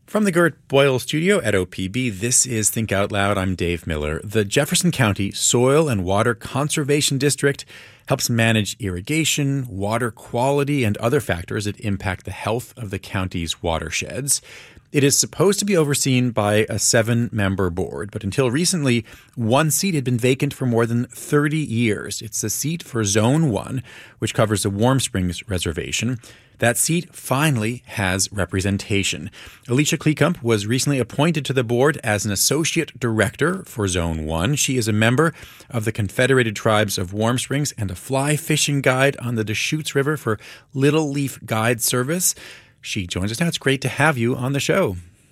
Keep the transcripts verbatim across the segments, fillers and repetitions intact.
From the Gert Boyle studio at O P B, this is Think Out Loud. I'm Dave Miller. The Jefferson County Soil and Water Conservation District helps manage irrigation, water quality, and other factors that impact the health of the county's watersheds. It is supposed to be overseen by a seven-member board, but until recently, one seat had been vacant for more than thirty years. It's the seat for Zone one, which covers the Warm Springs Reservation. That seat finally has representation. Alicia Kleekump was recently appointed to the board as an associate director for Zone one. She is a member of the Confederated Tribes of Warm Springs and a fly fishing guide on the Deschutes River for Little Leaf Guide Service. She joins us now. It's great to have you on the show.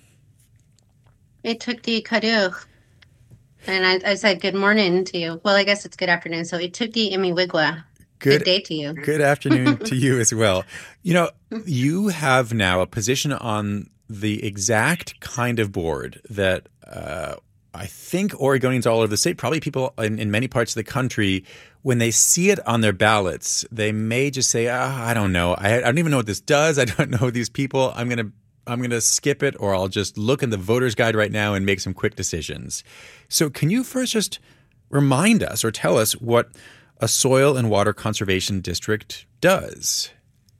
It took the kaduch. And I, I said good morning to you. Well, I guess it's good afternoon. So it took the imiwigwa. Good, good day to you. Good afternoon to you as well. You know, you have now a position on the exact kind of board that uh, I think Oregonians all over the state, probably people in, in many parts of the country, when they see it on their ballots, they may just say, oh, I don't know. I, I don't even know what this does. I don't know these people. I'm going to I'm going to skip it, or I'll just look in the voter's guide right now and make some quick decisions. So can you first just remind us or tell us what a soil and water conservation district does?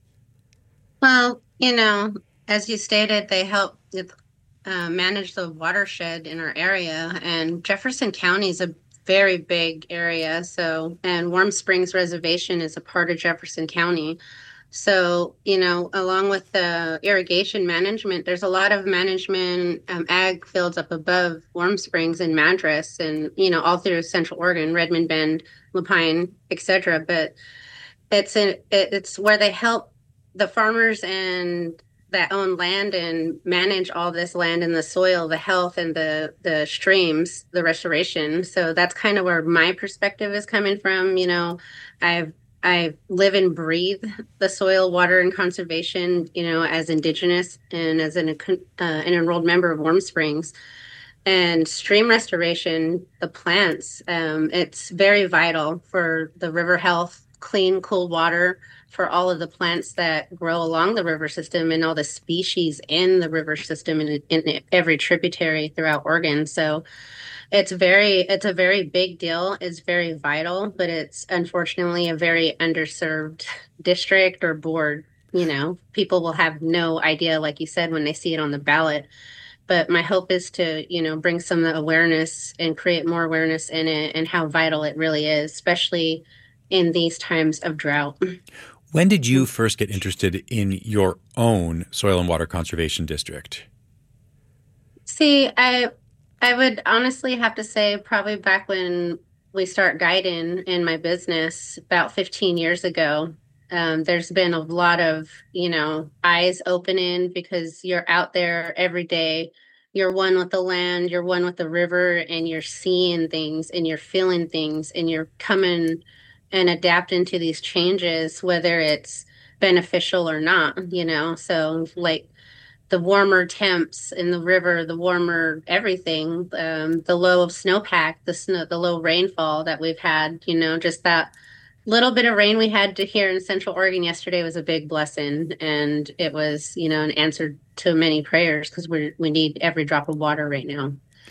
Well, you know, as you stated, they help with, uh, manage the watershed in our area, and Jefferson County is a very big area. So, and Warm Springs Reservation is a part of Jefferson County. So, you know, along with the irrigation management, there's a lot of management, um, ag fields up above Warm Springs and Madras and, you know, all through Central Oregon, Redmond Bend, Lupine, et cetera. But it's a, it's where they help the farmers and that own land and manage all this land and the soil, the health and the, the streams, the restoration. So that's kind of where my perspective is coming from. You know, I've, I live and breathe the soil, water, and conservation, you know, as Indigenous and as an, uh, an enrolled member of Warm Springs. And stream restoration, the plants, um, it's very vital for the river health, clean, cool water for all of the plants that grow along the river system and all the species in the river system and in, in every tributary throughout Oregon. So it's very, it's a very big deal. It's very vital, but it's unfortunately a very underserved district or board. You know, people will have no idea, like you said, when they see it on the ballot. But my hope is to, you know, bring some awareness and create more awareness in it and how vital it really is, especially in these times of drought. When did you first get interested in your own soil and water conservation district? See, I I would honestly have to say probably back when we start guiding in my business about fifteen years ago. Um, there's been a lot of, you know, eyes opening because you're out there every day. You're one with the land, you're one with the river, and you're seeing things and you're feeling things and you're coming and adapting to these changes, whether it's beneficial or not, you know. So like the warmer temps in the river, the warmer everything, um, the low of snowpack, the snow, the low rainfall that we've had, you know, just that little bit of rain we had to here in Central Oregon yesterday was a big blessing. And it was, you know, an answer to many prayers because we we need every drop of water right now.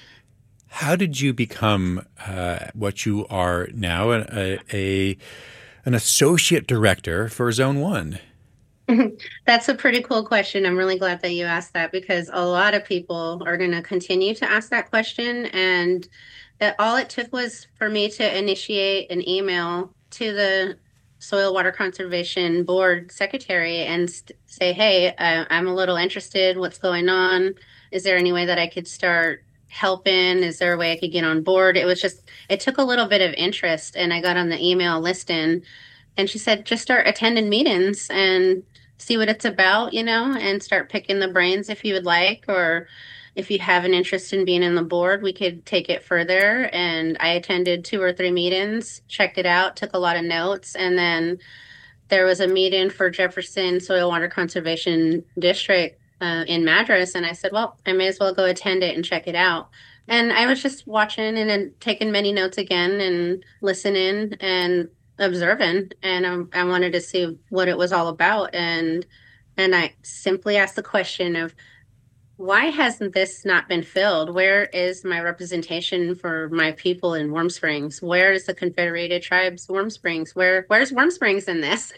How did you become uh, what you are now, a, a an associate director for Zone one? That's a pretty cool question. I'm really glad that you asked that because a lot of people are going to continue to ask that question. And that all it took was for me to initiate an email to the Soil Water Conservation Board Secretary and st- say, hey, uh, I'm a little interested. What's going on? Is there any way that I could start helping? Is there a way I could get on board? It was just, it took a little bit of interest and I got on the email listing and she said, just start attending meetings and see what it's about, you know, and start picking the brains if you would like, or if you have an interest in being in the board, we could take it further. And I attended two or three meetings, checked it out, took a lot of notes. And then there was a meeting for Jefferson Soil Water Conservation District uh, in Madras. And I said, well, I may as well go attend it and check it out. And I was just watching and then taking many notes again and listening and observing. And um, I wanted to see what it was all about. And and I simply asked the question of, why hasn't this not been filled? Where is my representation for my people in Warm Springs? Where is the Confederated Tribes Warm Springs? Where where's Warm Springs in this?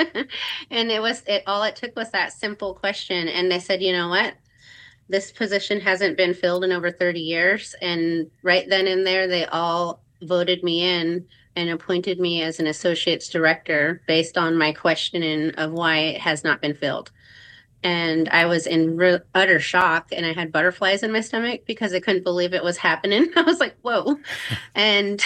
And it was it all it took was that simple question. And they said, you know what? This position hasn't been filled in over thirty years. And right then and there, they all voted me in and appointed me as an associate's director based on my questioning of why it has not been filled. And I was in re- utter shock, and I had butterflies in my stomach because I couldn't believe it was happening. I was like, whoa. And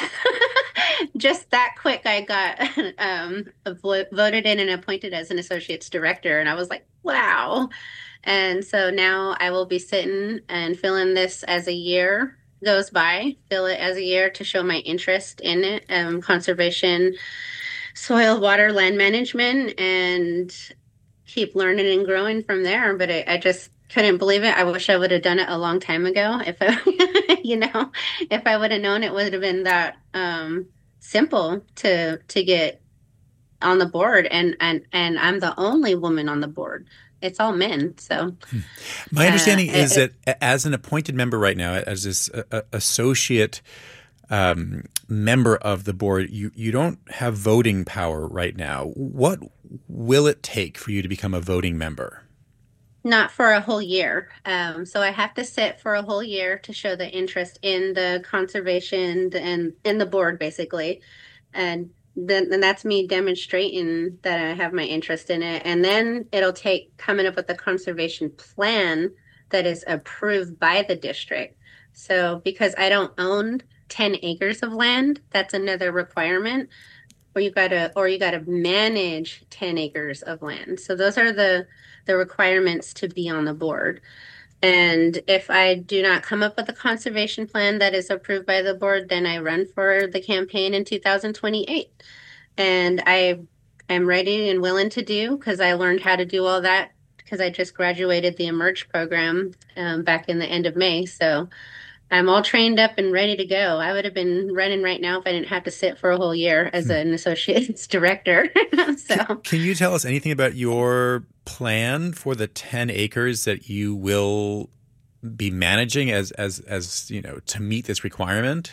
just that quick, I got um, vo- voted in and appointed as an associate's director. And I was like, wow. And so now I will be sitting and filling this as a year goes by, fill it as a year to show my interest in it, um, conservation, soil, water, land management, and keep learning and growing from there. But I, I just couldn't believe it. I wish I would have done it a long time ago. If I, you know, if I would have known it would have been that um, simple to to get on the board, and and and I'm the only woman on the board. It's all men, so My uh, understanding is it, that as an appointed member right now, as this uh, uh, associate um, member of the board, you, you don't have voting power right now. What will it take for you to become a voting member? not for a whole year. Um, so I have to sit for a whole year to show the interest in the conservation and in the board, basically. And then and that's me demonstrating that I have my interest in it. And then it'll take coming up with a conservation plan that is approved by the district. So because I don't own ten acres of land, that's another requirement. Or you gotta or you gotta manage ten acres of land. So those are the the requirements to be on the board. And if I do not come up with a conservation plan that is approved by the board, then I run for the campaign in two thousand twenty-eight. And I am ready and willing to do because I learned how to do all that because I just graduated the Emerge program um, back in the end of May. So I'm all trained up and ready to go. I would have been running right now if I didn't have to sit for a whole year as an associate's director. Can, So can you tell us anything about your plan for the ten acres that you will be managing as as as you know to meet this requirement?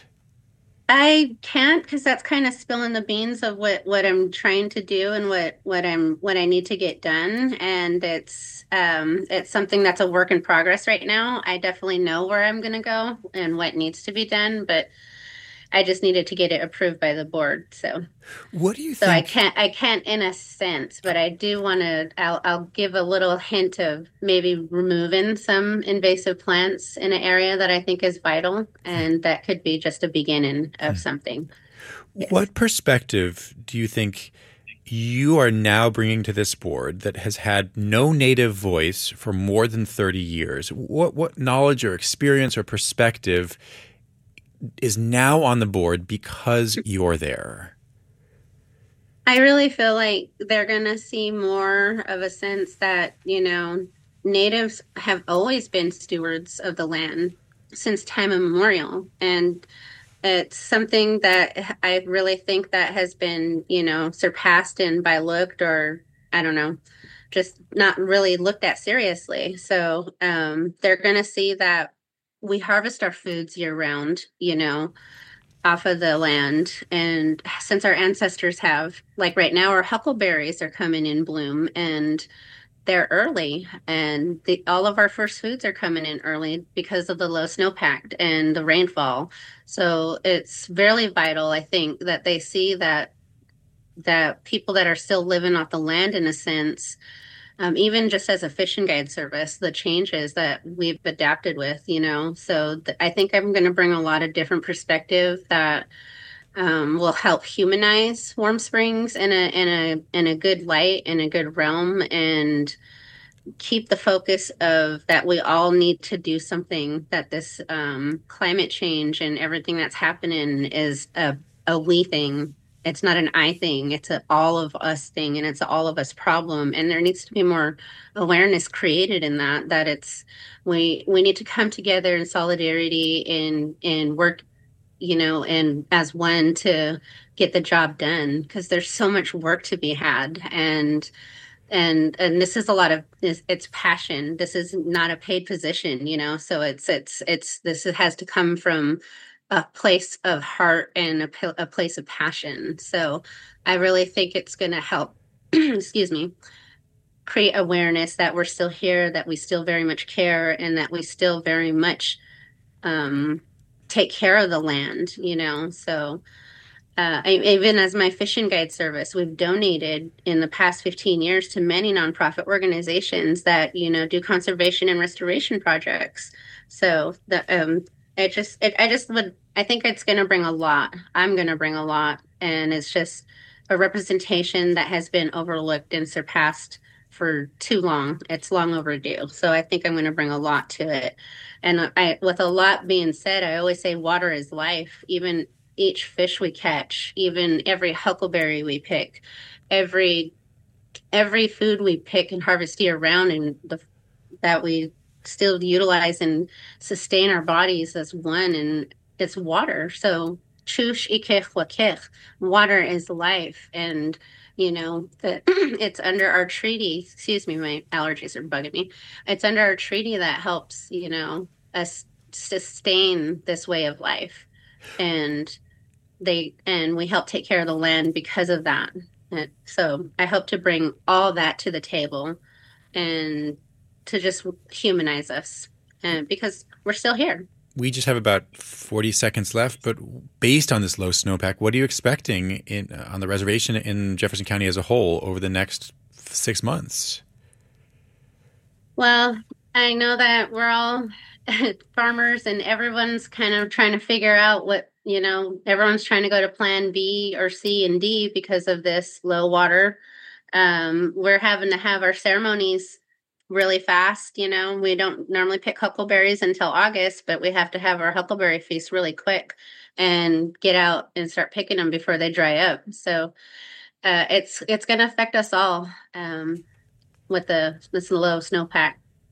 I can't because that's kind of spilling the beans of what what I'm trying to do and what what I'm what I need to get done. And it's um it's something that's a work in progress right now. I definitely know where I'm going to go and what needs to be done, but I just needed to get it approved by the board. So What do you so I think? can't I can't in a sense, but I do want to I'll I'll give a little hint of maybe removing some invasive plants in an area that I think is vital, and that could be just a beginning of something. Yes. What perspective do you think you are now bringing to this board that has had no native voice for more than thirty years? What what knowledge or experience or perspective is now on the board because you're there? I really feel like they're going to see more of a sense that, you know, natives have always been stewards of the land since time immemorial. And it's something that I really think that has been, you know, surpassed and by looked or I don't know, just not really looked at seriously. So um, they're going to see that we harvest our foods year round, you know, off of the land. And since our ancestors have, like right now, our huckleberries are coming in bloom and they're early. And the, all of our first foods are coming in early because of the low snowpack and the rainfall. So it's very vital, I think, that they see that that people that are still living off the land in a sense, um, even just as a fishing guide service, the changes that we've adapted with, you know. So th- I think I'm going to bring a lot of different perspective that um, will help humanize Warm Springs in a in a in a good light, in a good realm, and keep the focus of that we all need to do something. That this um, climate change and everything that's happening is a a we thing. It's not an I thing. It's a all of us thing, and it's a all of us problem. And there needs to be more awareness created in that. That it's we we need to come together in solidarity and and work, you know, and as one to get the job done because there's so much work to be had. And and and this is a lot of it's, it's passion. This is not a paid position, you know. So it's it's it's this has to come from a place of heart and a, a place of passion. So I really think it's going to help. Excuse me. Create awareness that we're still here, that we still very much care, and that we still very much um, take care of the land. You know, so. Uh, I, even as my fishing guide service, we've donated in the past fifteen years to many nonprofit organizations that, you know, do conservation and restoration projects. So the, um, it just, it, I just would, I think it's going to bring a lot. I'm going to bring a lot. And it's just a representation that has been overlooked and surpassed for too long. It's long overdue. So I think I'm going to bring a lot to it. And I, with a lot being said, I always say water is life. Even each fish we catch, even every huckleberry we pick, every every food we pick and harvest year round, and the, that we still utilize and sustain our bodies as one, and it's water. So chush ikech wakech, water is life, and you know that it's under our treaty. Excuse me, my allergies are bugging me. It's under our treaty that helps, you know, us sustain this way of life, and they and we help take care of the land because of that. And so I hope to bring all that to the table and to just humanize us, and because we're still here. We just have about forty seconds left, but based on this low snowpack, what are you expecting in uh, on the reservation in Jefferson County as a whole over the next six months? Well, I know that we're all farmers and everyone's kind of trying to figure out what, you know, everyone's trying to go to plan B or C and D because of this low water. Um, we're having to have our ceremonies really fast. You know, we don't normally pick huckleberries until August, but we have to have our huckleberry feast really quick and get out and start picking them before they dry up. So uh, it's it's going to affect us all um, with the this low snowpack.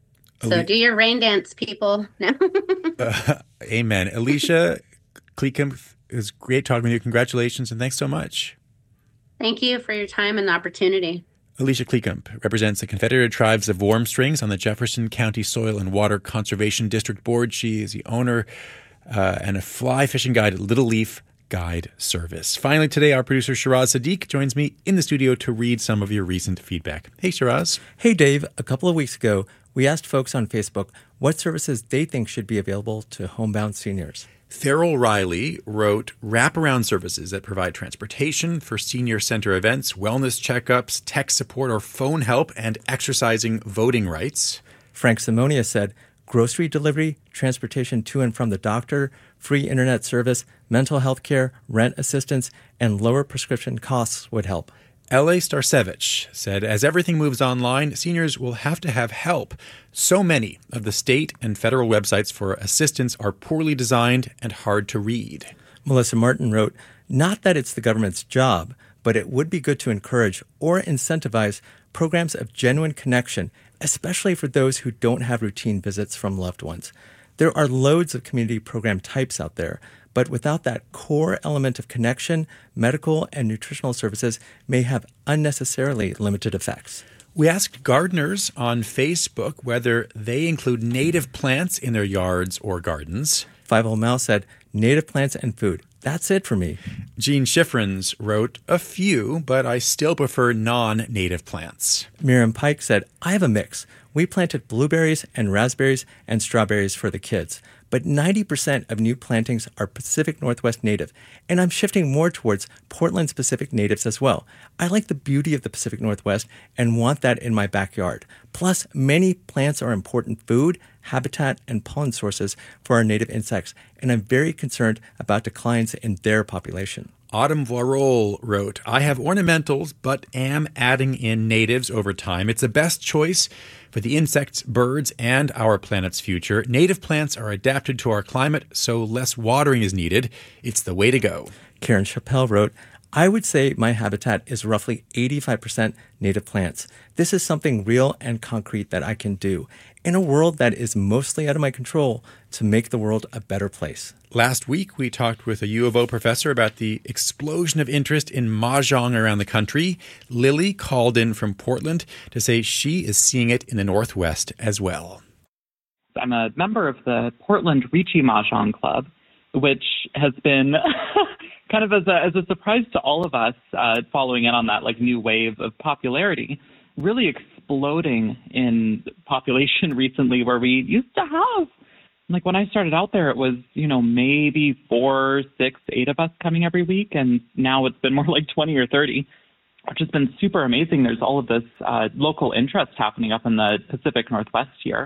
So do your rain dance, people. No. uh, amen. Alicia Klecomp, it was great talking with you. Congratulations, and thanks so much. Thank you for your time and the opportunity. Alicia Klecomp represents the Confederated Tribes of Warm Springs on the Jefferson County Soil and Water Conservation District Board. She is the owner uh, and a fly fishing guide at Little Leaf Guide Service. Finally, today, our producer Shiraz Sadiq joins me in the studio to read some of your recent feedback. Hey, Shiraz. Hey, Dave. A couple of weeks ago, we asked folks on Facebook what services they think should be available to homebound seniors. Farrell Riley wrote wraparound services that provide transportation for senior center events, wellness checkups, tech support or phone help, and exercising voting rights. Frank Simonia said grocery delivery, transportation to and from the doctor, free internet service, mental health care, rent assistance, and lower prescription costs would help. L A. Starcevich said, as everything moves online, seniors will have to have help. So many of the state and federal websites for assistance are poorly designed and hard to read. Melissa Martin wrote, not that it's the government's job, but it would be good to encourage or incentivize programs of genuine connection, especially for those who don't have routine visits from loved ones. There are loads of community program types out there, but without that core element of connection, medical and nutritional services may have unnecessarily limited effects. We asked gardeners on Facebook whether they include native plants in their yards or gardens. Five Old Mouse said, native plants and food. That's it for me. Jean Schifrins wrote, a few, but I still prefer non-native plants. Miriam Pike said, I have a mix. We planted blueberries and raspberries and strawberries for the kids, but ninety percent of new plantings are Pacific Northwest native, and I'm shifting more towards Portland's Pacific natives as well. I like the beauty of the Pacific Northwest and want that in my backyard. Plus, many plants are important food, habitat, and pollen sources for our native insects, and I'm very concerned about declines in their population. Autumn Varol wrote, I have ornamentals, but am adding in natives over time. It's the best choice for the insects, birds, and our planet's future. Native plants are adapted to our climate, so less watering is needed. It's the way to go. Karen Chappell wrote, I would say my habitat is roughly eighty-five percent native plants. This is something real and concrete that I can do. in a world that is mostly out of my control to make the world a better place. Last week, we talked with a U of O professor about the explosion of interest in mahjong around the country. Lily called in from Portland to say she is seeing it in the Northwest as well. I'm a member of the Portland Ricci Mahjong Club, which has been kind of as a, as a surprise to all of us, uh, following in on that like new wave of popularity, really exploding in population recently, where we used to have, like when I started out there, it was, you know, maybe four, six, eight of us coming every week. And now it's been more like twenty or thirty, which has been super amazing. There's all of this uh, local interest happening up in the Pacific Northwest here.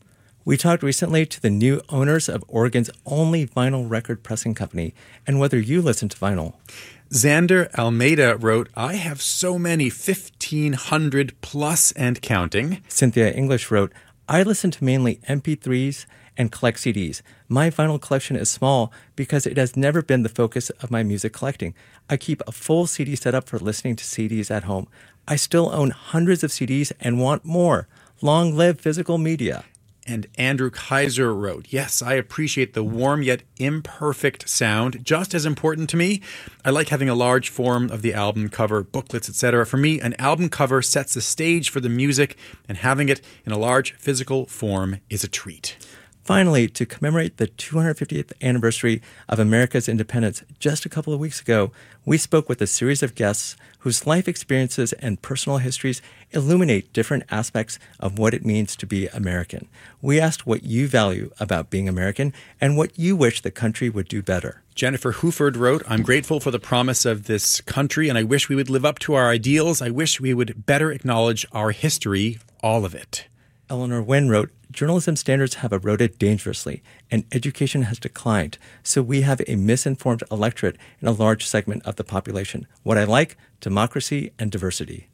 We talked recently to the new owners of Oregon's only vinyl record pressing company and whether you listen to vinyl. Xander Almeida wrote, I have so many, fifteen hundred plus and counting. Cynthia English wrote, I listen to mainly M P threes and collect C Ds. My vinyl collection is small because it has never been the focus of my music collecting. I keep a full C D setup for listening to C Ds at home. I still own hundreds of C Ds and want more. Long live physical media. And Andrew Kaiser wrote, yes, I appreciate the warm yet imperfect sound. Just as important to me, I like having a large form of the album cover, booklets, et cetera. For me, an album cover sets the stage for the music, and having it in a large physical form is a treat. Finally, to commemorate the two hundred fiftieth anniversary of America's independence, just a couple of weeks ago, we spoke with a series of guests whose life experiences and personal histories illuminate different aspects of what it means to be American. We asked what you value about being American and what you wish the country would do better. Jennifer Huford wrote, I'm grateful for the promise of this country, and I wish we would live up to our ideals. I wish we would better acknowledge our history, all of it. Eleanor Wynn wrote, journalism standards have eroded dangerously, and education has declined, so we have a misinformed electorate in a large segment of the population. What I like, democracy and diversity.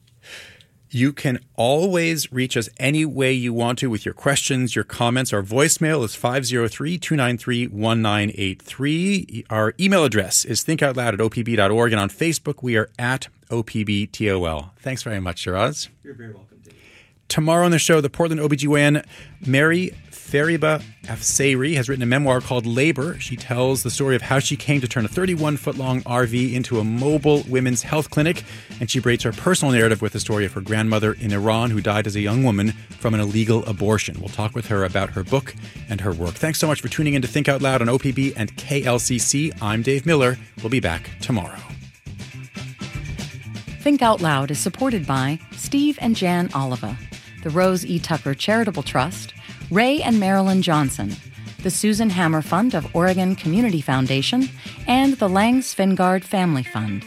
You can always reach us any way you want to with your questions, your comments. Our voicemail is five oh three, two nine three, one nine eight three. Our email address is thinkoutloud at o p b dot org, and on Facebook we are at O P B T O L. Thanks very much, Shiraz. You're very welcome, Dave. Tomorrow on the show, the Portland O B G Y N, Mary Fariba Afsari, has written a memoir called Labor. She tells the story of how she came to turn a thirty-one-foot-long R V into a mobile women's health clinic, and she braids her personal narrative with the story of her grandmother in Iran who died as a young woman from an illegal abortion. We'll talk with her about her book and her work. Thanks so much for tuning in to Think Out Loud on O P B and K L C C. I'm Dave Miller. We'll be back tomorrow. Think Out Loud is supported by Steve and Jan Oliva, the Rose E. Tucker Charitable Trust, Ray and Marilyn Johnson, the Susan Hammer Fund of Oregon Community Foundation, and the Lang Svengard Family Fund.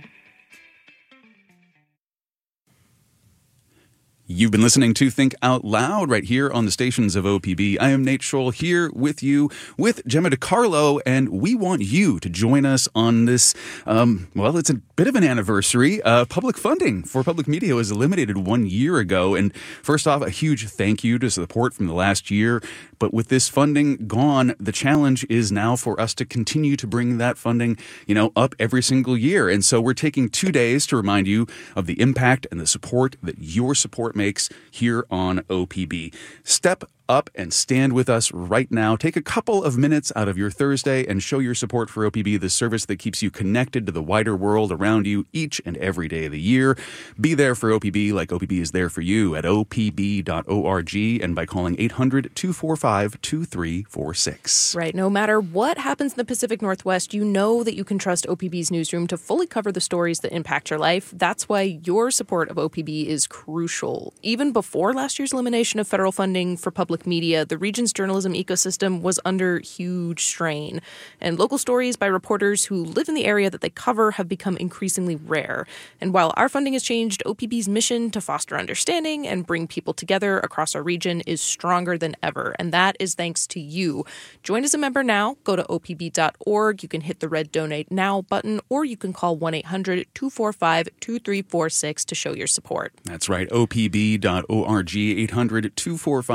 You've been listening to Think Out Loud right here on the stations of O P B. I am Nate Scholl here with you with Gemma DiCarlo, and we want you to join us on this, um, well, it's a bit of an anniversary. Uh, public funding for public media was eliminated one year ago, and first off, a huge thank you to support from the last year. But with this funding gone, the challenge is now for us to continue to bring that funding, you know, up every single year. And so we're taking two days to remind you of the impact and the support that your support makes here on O P B. Step up and stand with us right now. Take a couple of minutes out of your Thursday and show your support for O P B, the service that keeps you connected to the wider world around you each and every day of the year. Be there for O P B like O P B is there for you at o p b dot org and by calling eight hundred, two four five, two three four six. Right. No matter what happens in the Pacific Northwest, you know that you can trust O P B's newsroom to fully cover the stories that impact your life. That's why your support of O P B is crucial. Even before last year's elimination of federal funding for public media, the region's journalism ecosystem was under huge strain. And local stories by reporters who live in the area that they cover have become increasingly rare. And while our funding has changed, O P B's mission to foster understanding and bring people together across our region is stronger than ever. And that is thanks to you. Join as a member now. Go to o p b dot org. You can hit the red Donate Now button, or you can call one eight hundred, two four five, two three four six to show your support. That's right, o p b dot org, eight hundred, two four five, two three four six.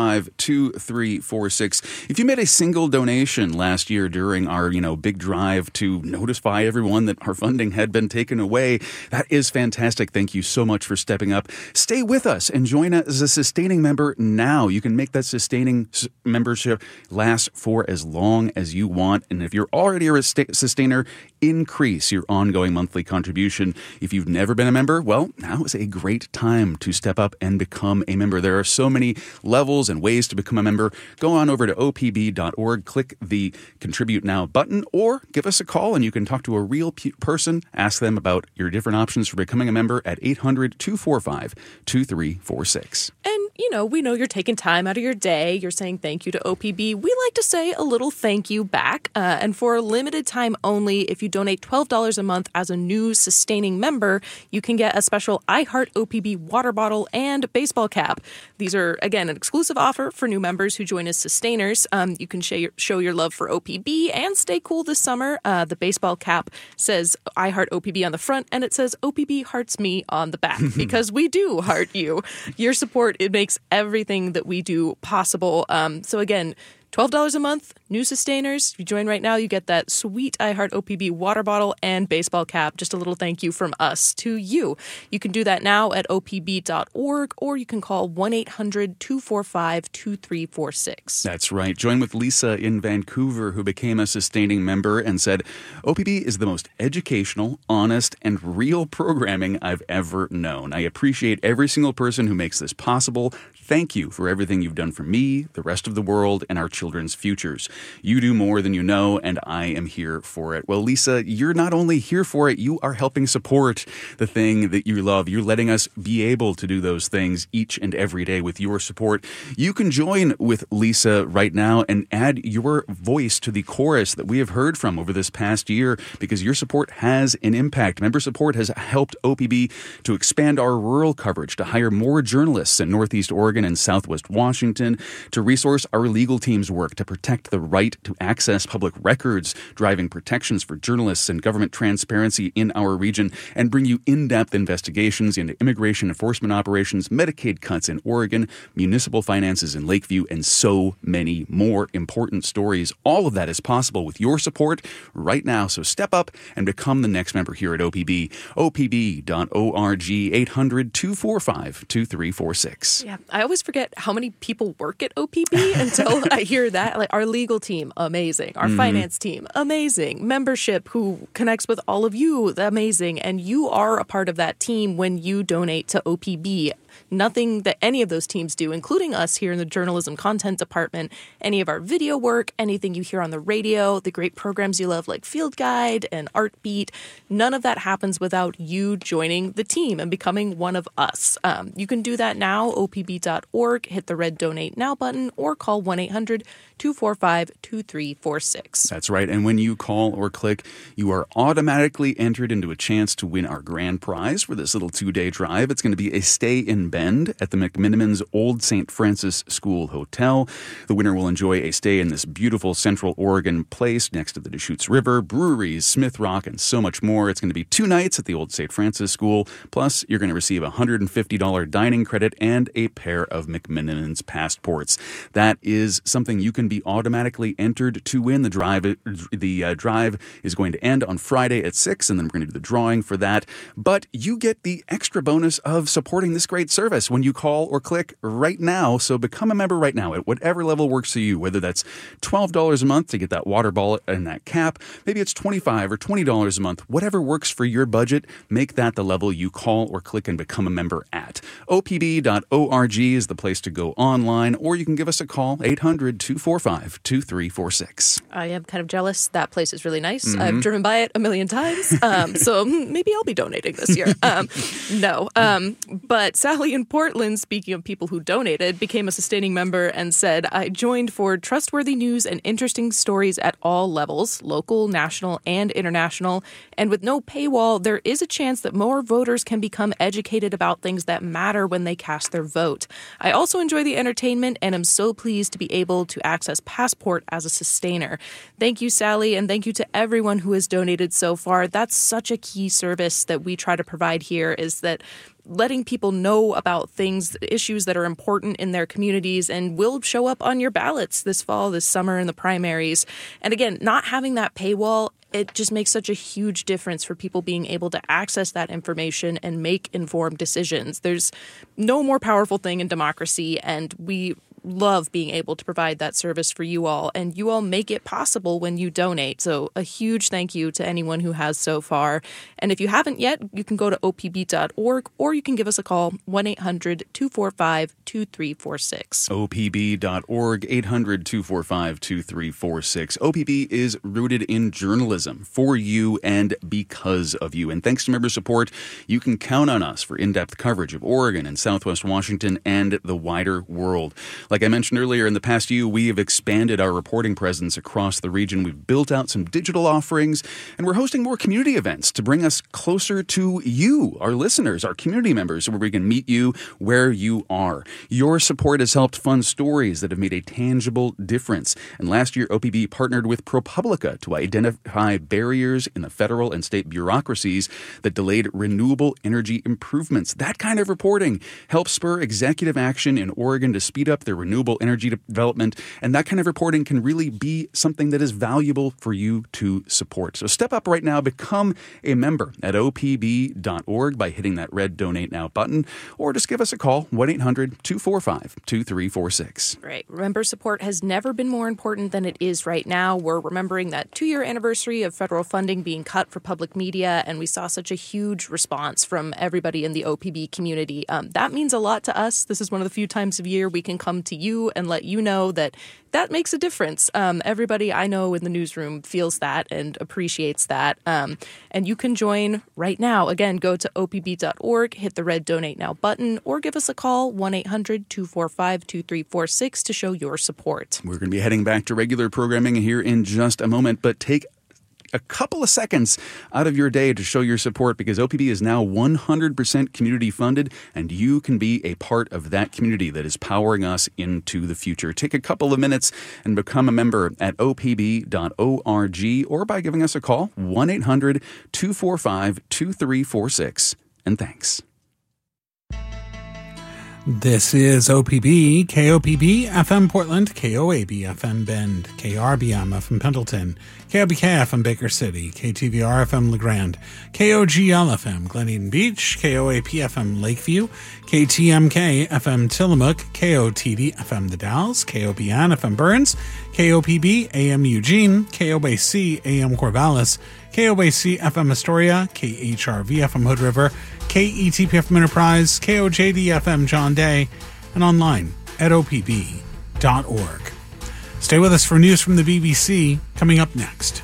two three four six. If you made a single donation last year during our, you know, big drive to notify everyone that our funding had been taken away, that is fantastic. Thank you so much for stepping up. Stay with us and join us as a sustaining member now. You can make that sustaining membership last for as long as you want. And if you're already a sustainer, increase your ongoing monthly contribution. If you've never been a member, well, now is a great time to step up and become a member. There are so many levels and ways to become a member. Go on over to O P B dot org, click the Contribute Now button, or give us a call and you can talk to a real pe- person. Ask them about your different options for becoming a member at eight hundred, two four five, two three four six. And, you know, we know you're taking time out of your day. You're saying thank you to O P B. We like to say a little thank you back. Uh, and for a limited time only, if you donate twelve dollars a month as a new sustaining member, you can get a special iHeart O P B water bottle and baseball cap. These are, again, an exclusive offer for new members who join as sustainers. Um, you can show your, show your love for O P B and stay cool this summer. Uh, the baseball cap says iHeart O P B on the front, and it says O P B hearts me on the back, because we do heart you. Your support, it makes everything that we do possible. Um, so again, twelve dollars a month, new sustainers. If you join right now, you get that sweet iHeart O P B water bottle and baseball cap. Just a little thank you from us to you. You can do that now at O P B dot org, or you can call one eight hundred, two four five, two three four six. That's right. Join with Lisa in Vancouver, who became a sustaining member and said, O P B is the most educational, honest, and real programming I've ever known. I appreciate every single person who makes this possible. Thank you for everything you've done for me, the rest of the world, and our children's futures. You do more than you know, and I am here for it. Well, Lisa, you're not only here for it, you are helping support the thing that you love. You're letting us be able to do those things each and every day with your support. You can join with Lisa right now and add your voice to the chorus that we have heard from over this past year, because your support has an impact. Member support has helped O P B to expand our rural coverage, to hire more journalists in Northeast Oregon and Southwest Washington, to resource our legal team's work to protect the right to access public records, driving protections for journalists and government transparency in our region, and bring you in-depth investigations into immigration enforcement operations, Medicaid cuts in Oregon, municipal finances in Lakeview, and so many more important stories. All of that is possible with your support right now. So step up and become the next member here at O P B. O P B dot org, eight hundred, two four five, two three four six. Yeah, I always forget how many people work at O P B until I hear that. Like, our legal team, amazing. Our mm-hmm. finance team, amazing. Membership, who connects with all of you, amazing. And you are a part of that team when you donate to O P B. Nothing that any of those teams do, including us here in the journalism content department, any of our video work, anything you hear on the radio, the great programs you love like Field Guide and Art Beat, none of that happens without you joining the team and becoming one of us. Um, you can do that now, O P B dot org, hit the red Donate Now button, or call one eight hundred, two four five, two three four six. That's right. And when you call or click, you are automatically entered into a chance to win our grand prize for this little two-day drive. It's going to be a stay in Bend at the McMenamins Old Saint Francis School Hotel. The winner will enjoy a stay in this beautiful Central Oregon place next to the Deschutes River, breweries, Smith Rock, and so much more. It's going to be two nights at the Old Saint Francis School. Plus, you're going to receive a one hundred fifty dollars dining credit and a pair of McMenamins passports. That is something you can be automatically entered to win. The drive, the uh, drive is going to end on Friday at six, and then we're going to do the drawing for that. But you get the extra bonus of supporting this great service when you call or click right now. So become a member right now at whatever level works for you, whether that's twelve dollars a month to get that water bottle and that cap. Maybe it's twenty-five dollars or twenty dollars a month. Whatever works for your budget, make that the level you call or click and become a member at. O P B dot org is the place to go online, or you can give us a call, eight hundred, two four five, two three four six. I am kind of jealous. That place is really nice. Mm-hmm. I've driven by it a million times, um, so maybe I'll be donating this year. Um, no. Um, but Sally in Portland, speaking of people who donated, became a sustaining member and said, I joined for trustworthy news and interesting stories at all levels, local, national, and international. And with no paywall, there is a chance that more voters can become educated about things that matter when they cast their vote. I also enjoy the entertainment and am so pleased to be able to access Passport as a sustainer. Thank you, Sally, and thank you to everyone who has donated so far. That's such a key service that we try to provide here, is that letting people know about things, issues that are important in their communities and will show up on your ballots this fall, this summer in the primaries. And again, not having that paywall, it just makes such a huge difference for people being able to access that information and make informed decisions. There's no more powerful thing in democracy, and we love being able to provide that service for you all, and you all make it possible when you donate. So a huge thank you to anyone who has so far. And if you haven't yet, you can go to O P B dot org or you can give us a call, one eight hundred two four five two three four six. O P B dot org, eight hundred two four five two three four six. O P B is rooted in journalism for you and because of you. And thanks to member support, you can count on us for in-depth coverage of Oregon and Southwest Washington and the wider world. Like I mentioned earlier, in the past year, we have expanded our reporting presence across the region. We've built out some digital offerings, and we're hosting more community events to bring us closer to you, our listeners, our community members, where we can meet you where you are. Your support has helped fund stories that have made a tangible difference. And last year, O P B partnered with ProPublica to identify barriers in the federal and state bureaucracies that delayed renewable energy improvements. That kind of reporting helps spur executive action in Oregon to speed up their renewable energy development, and that kind of reporting can really be something that is valuable for you to support. So step up right now, become a member at O P B dot org by hitting that red Donate Now button, or just give us a call, one eight hundred two four five two three four six. Right. Member support has never been more important than it is right now. We're remembering that two-year anniversary of federal funding being cut for public media, and we saw such a huge response from everybody in the O P B community. Um, that means a lot to us. This is one of the few times of year we can come to you and let you know that that makes a difference. Um, everybody I know in the newsroom feels that and appreciates that. Um, and you can join right now. Again, go to O P B dot org, hit the red Donate Now button, or give us a call, one eight hundred two four five two three four six, to show your support. We're going to be heading back to regular programming here in just a moment, but take a couple of seconds out of your day to show your support, because O P B is now one hundred percent community funded, and you can be a part of that community that is powering us into the future. Take a couple of minutes and become a member at O P B dot org or by giving us a call, one eight hundred two four five two three four six. And thanks. This is O P B, K O P B F M Portland, K O A B F M Bend, K R B M F M Pendleton, K O B K F M Baker City, K T V R F M LeGrand, K O G L F M Glen Eden Beach, K O A P F M Lakeview, K T M K F M Tillamook, K O T D F M The Dalles, K O B N F M Burns, K O P B A M Eugene, K O B C A M Corvallis, K O B C F M Astoria, K H R V F M Hood River, K E T P F M Enterprise, K O J D F M John Day, and online at O P B dot org. Stay with us for news from the B B C coming up next.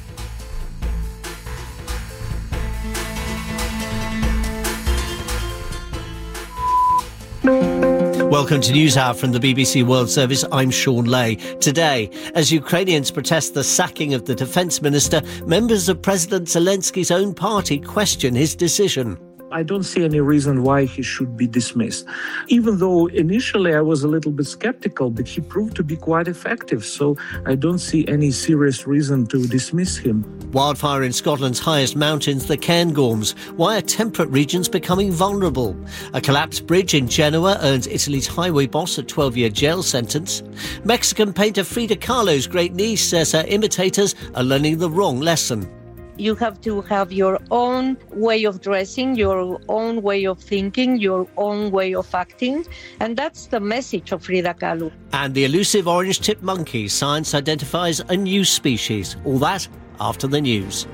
Welcome to NewsHour from the B B C World Service. I'm Sean Lay. Today, as Ukrainians protest the sacking of the defence minister, members of President Zelensky's own party question his decision. I don't see any reason why he should be dismissed. Even though initially I was a little bit skeptical, but he proved to be quite effective, so I don't see any serious reason to dismiss him. Wildfire in Scotland's highest mountains, the Cairngorms. Why are temperate regions becoming vulnerable? A collapsed bridge in Genoa earns Italy's highway boss a twelve-year jail sentence. Mexican painter Frida Kahlo's great niece says her imitators are learning the wrong lesson. You have to have your own way of dressing, your own way of thinking, your own way of acting. And that's the message of Frida Kahlo. And the elusive orange-tipped monkey, science identifies a new species. All that after the news.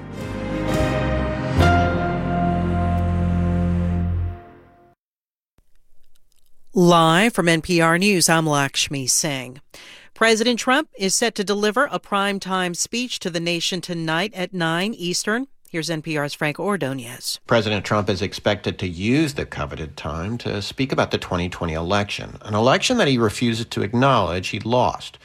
Live from N P R News, I'm Lakshmi Singh. President Trump is set to deliver a primetime speech to the nation tonight at nine Eastern. Here's N P R's Frank Ordonez. President Trump is expected to use the coveted time to speak about the twenty twenty election, an election that he refuses to acknowledge he lost.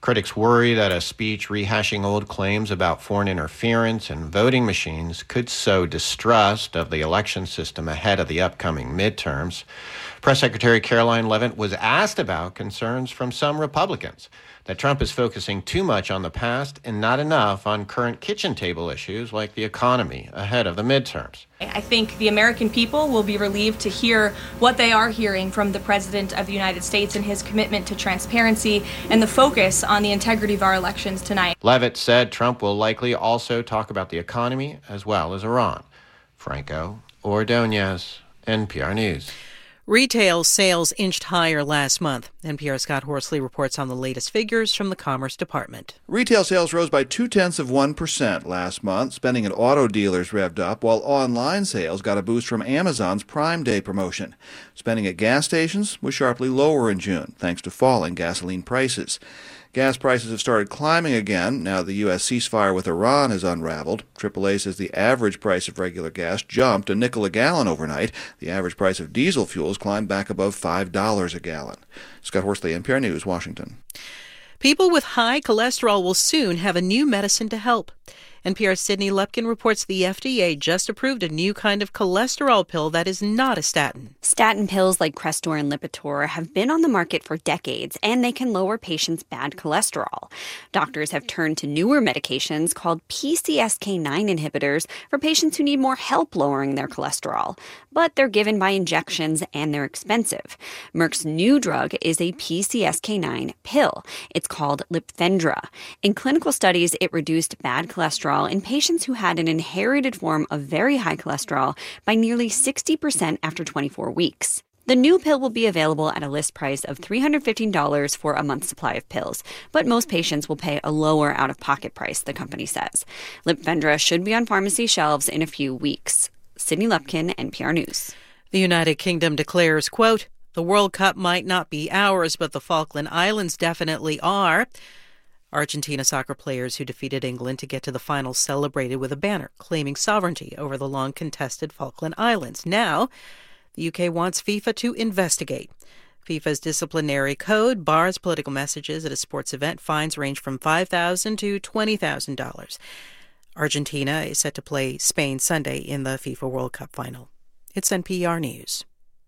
Critics worry that a speech rehashing old claims about foreign interference and voting machines could sow distrust of the election system ahead of the upcoming midterms. Press Secretary Caroline Leavitt was asked about concerns from some Republicans that Trump is focusing too much on the past and not enough on current kitchen table issues like the economy ahead of the midterms. I think the American people will be relieved to hear what they are hearing from the President of the United States and his commitment to transparency and the focus on the integrity of our elections tonight. Leavitt said Trump will likely also talk about the economy as well as Iran. Franco Ordonez, N P R News. Retail sales inched higher last month. N P R's Scott Horsley reports on the latest figures from the Commerce Department. Retail sales rose by two-tenths of one percent last month. Spending at auto dealers revved up, while online sales got a boost from Amazon's Prime Day promotion. Spending at gas stations was sharply lower in June, thanks to falling gasoline prices. Gas prices have started climbing again now the U S ceasefire with Iran has unraveled. triple A says the average price of regular gas jumped a nickel a gallon overnight. The average price of diesel fuels climbed back above five dollars a gallon. Scott Horsley, N P R News, Washington. People with high cholesterol will soon have a new medicine to help. N P R's Sydney Lupkin reports the F D A just approved a new kind of cholesterol pill that is not a statin. Statin pills like Crestor and Lipitor have been on the market for decades, and they can lower patients' bad cholesterol. Doctors have turned to newer medications called P C S K nine inhibitors for patients who need more help lowering their cholesterol. But they're given by injections, and they're expensive. Merck's new drug is a P C S K nine pill. It's called Lipfendra. In clinical studies, it reduced bad cholesterol in patients who had an inherited form of very high cholesterol by nearly sixty percent after twenty-four weeks. The new pill will be available at a list price of three hundred fifteen dollars for a month's supply of pills, but most patients will pay a lower out-of-pocket price, the company says. Lipfendra should be on pharmacy shelves in a few weeks. Sydney Lupkin, N P R News. The United Kingdom declares, quote, "The World Cup might not be ours, but the Falkland Islands definitely are." Argentina soccer players who defeated England to get to the final celebrated with a banner claiming sovereignty over the long-contested Falkland Islands. Now, the U K wants FIFA to investigate. FIFA's disciplinary code bars political messages at a sports event. Fines range from five thousand dollars to twenty thousand dollars. Argentina is set to play Spain Sunday in the FIFA World Cup final. It's N P R News.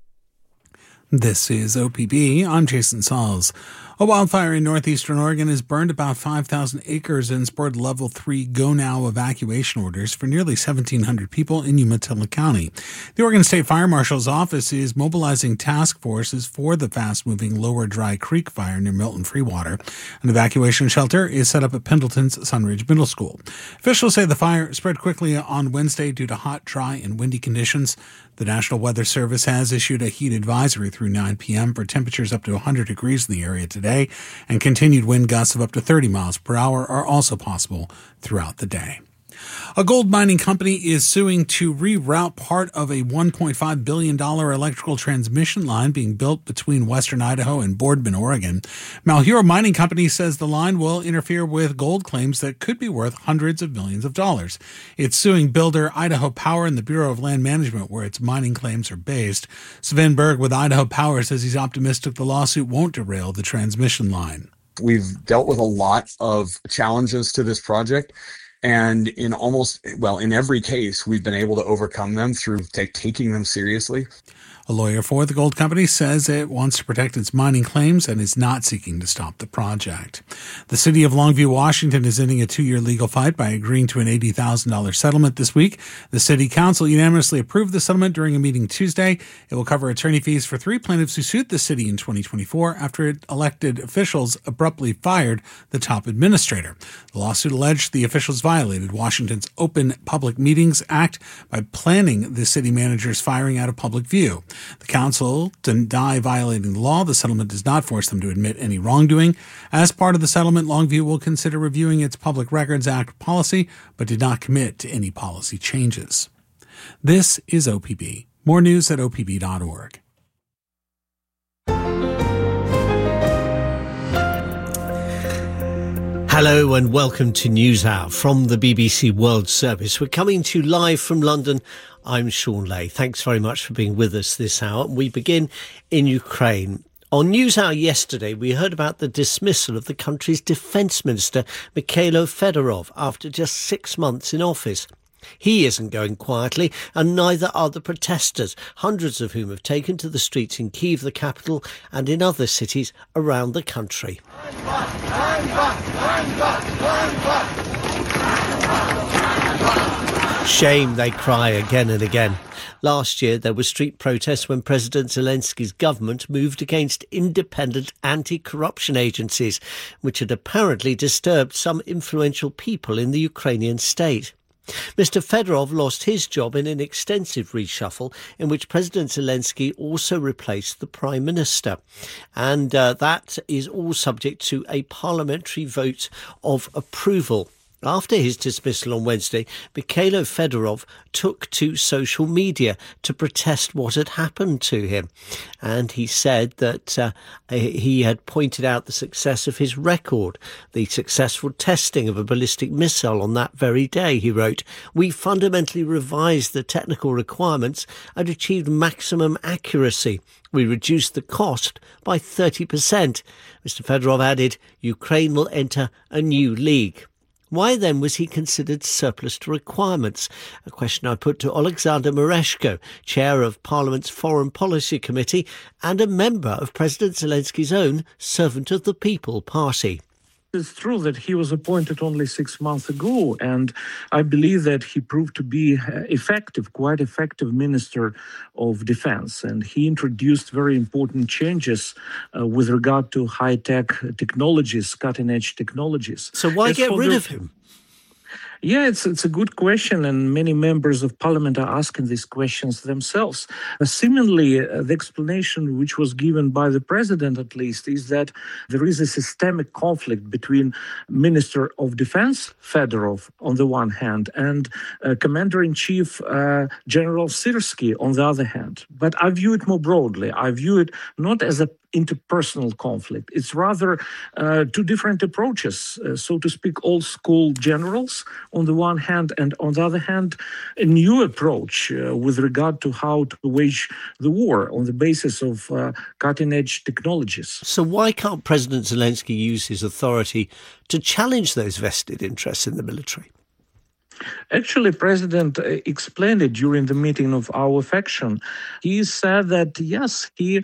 This is O P B. I'm Jason Sauls. A wildfire in northeastern Oregon has burned about five thousand acres and spurred level three go-now evacuation orders for nearly seventeen hundred people in Umatilla County. The Oregon State Fire Marshal's office is mobilizing task forces for the fast-moving Lower Dry Creek fire near Milton Freewater. An evacuation shelter is set up at Pendleton's Sunridge Middle School. Officials say the fire spread quickly on Wednesday due to hot, dry, and windy conditions. The National Weather Service has issued a heat advisory through nine p.m. for temperatures up to one hundred degrees in the area today, and continued wind gusts of up to thirty miles per hour are also possible throughout the day. A gold mining company is suing to reroute part of a one point five billion dollars electrical transmission line being built between western Idaho and Boardman, Oregon. Malheur Mining Company says the line will interfere with gold claims that could be worth hundreds of millions of dollars. It's suing builder Idaho Power and the Bureau of Land Management, where its mining claims are based. Sven Berg with Idaho Power says he's optimistic the lawsuit won't derail the transmission line. We've dealt with a lot of challenges to this project. And in almost, well, in every case, we've been able to overcome them through take, taking them seriously. A lawyer for the gold company says it wants to protect its mining claims and is not seeking to stop the project. The city of Longview, Washington is ending a two-year legal fight by agreeing to an eighty thousand dollars settlement this week. The city council unanimously approved the settlement during a meeting Tuesday. It will cover attorney fees for three plaintiffs who sued the city in twenty twenty-four after elected officials abruptly fired the top administrator. The lawsuit alleged the officials violated Washington's Open Public Meetings Act by planning the city manager's firing out of public view. The council deny violating the law. The settlement does not force them to admit any wrongdoing. As part of the settlement, Longview will consider reviewing its Public Records Act policy, but did not commit to any policy changes. This is O P B. More news at O P B dot org. Hello and welcome to NewsHour from the B B C World Service. We're coming to you live from London. I'm Sean Lay. Thanks very much for being with us this hour. We begin in Ukraine. On NewsHour yesterday, we heard about the dismissal of the country's defence minister, Mikhailo Fedorov, after just six months in office. He isn't going quietly, and neither are the protesters, hundreds of whom have taken to the streets in Kyiv, the capital, and in other cities around the country. Shame, they cry again and again. Last year, there were street protests when President Zelensky's government moved against independent anti-corruption agencies, which had apparently disturbed some influential people in the Ukrainian state. Mister Fedorov lost his job in an extensive reshuffle in which President Zelensky also replaced the Prime Minister. And uh, that is all subject to a parliamentary vote of approval. After his dismissal on Wednesday, Mikhailo Fedorov took to social media to protest what had happened to him. And he said that uh, he had pointed out the success of his record, the successful testing of a ballistic missile on that very day. He wrote, "We fundamentally revised the technical requirements and achieved maximum accuracy. We reduced the cost by thirty percent. Mister Fedorov added, "Ukraine will enter a new league." Why then was he considered surplus to requirements? A question I put to Alexander Mereshko, chair of Parliament's Foreign Policy Committee and a member of President Zelensky's own Servant of the People party. It's true that he was appointed only six months ago, and I believe that he proved to be effective, quite effective Minister of Defense. And he introduced very important changes uh, with regard to high-tech technologies, cutting-edge technologies. So why As get rid the, of him? Yeah, it's it's a good question, and many members of parliament are asking these questions themselves. Uh, seemingly, uh, the explanation which was given by the president, at least, is that there is a systemic conflict between Minister of Defense Fedorov on the one hand and uh, Commander-in-Chief uh, General Syrsky on the other hand. But I view it more broadly. I view it not as a interpersonal conflict. It's rather uh, two different approaches, uh, so to speak, old school generals on the one hand, and on the other hand, a new approach uh, with regard to how to wage the war on the basis of uh, cutting edge technologies. So why can't President Zelensky use his authority to challenge those vested interests in the military? Actually, President explained it during the meeting of our faction. He said that, yes, he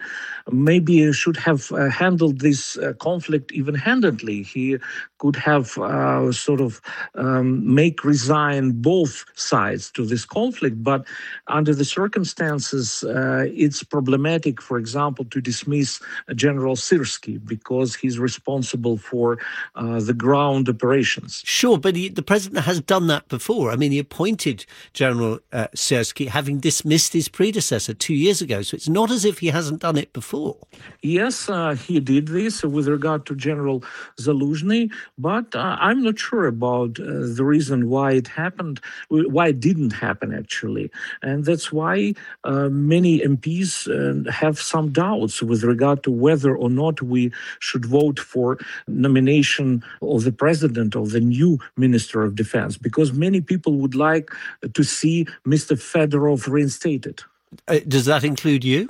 maybe should have uh, handled this uh, conflict even-handedly. He could have uh, sort of um, make resign both sides to this conflict. But under the circumstances, uh, it's problematic, for example, to dismiss General Syrsky because he's responsible for uh, the ground operations. Sure, but he, the president has done that before. I mean, he appointed General uh, Syrsky, having dismissed his predecessor two years ago. So it's not as if he hasn't done it before. Yes, uh, he did this with regard to General Zaluzhny, but uh, I'm not sure about uh, the reason why it happened, why it didn't happen, actually. And that's why uh, many M Ps uh, have some doubts with regard to whether or not we should vote for nomination of the president of the new Minister of Defense, because many people would like to see Mister Fedorov reinstated. Uh, does that include you?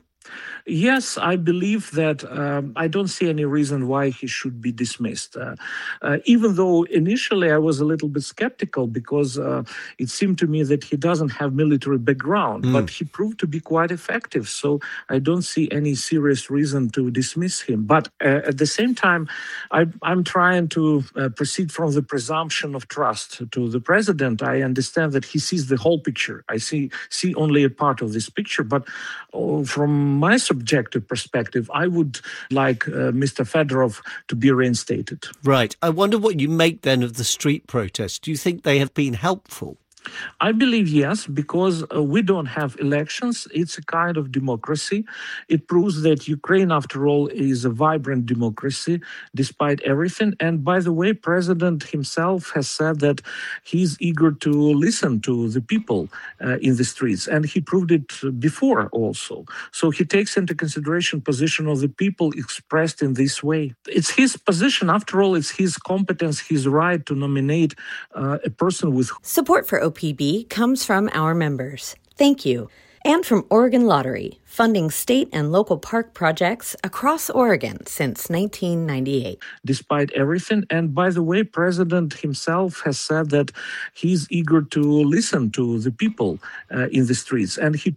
Yes, I believe that um, I don't see any reason why he should be dismissed. Uh, uh, even though initially I was a little bit skeptical because uh, it seemed to me that he doesn't have military background, mm. but he proved to be quite effective. So I don't see any serious reason to dismiss him. But uh, at the same time, I, I'm trying to uh, proceed from the presumption of trust to the president. I understand that he sees the whole picture. I see see only a part of this picture. But uh, from my subjective perspective, I would like uh, Mister Fedorov to be reinstated. Right. I wonder what you make then of the street protests. Do you think they have been helpful? I believe yes, because uh, we don't have elections. It's a kind of democracy. It proves that Ukraine, after all, is a vibrant democracy, despite everything. And by the way, President himself has said that he's eager to listen to the people uh, in the streets. And he proved it before also. So he takes into consideration position of the people expressed in this way. It's his position. After all, it's his competence, his right to nominate uh, a person with... Support for O P B comes from our members. Thank you. And from Oregon Lottery, funding state and local park projects across Oregon since nineteen ninety-eight. Despite everything, and by the way, President himself has said that he's eager to listen to the people uh, in the streets, and he